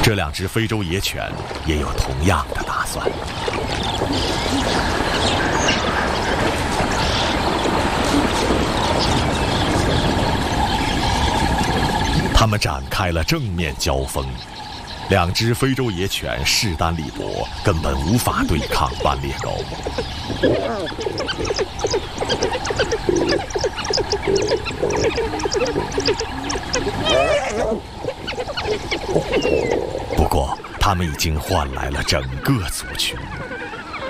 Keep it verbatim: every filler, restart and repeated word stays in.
这两只非洲野犬也有同样的打算。他们展开了正面交锋，两只非洲野犬势单力薄，根本无法对抗斑鬣狗。不过，他们已经换来了整个族群。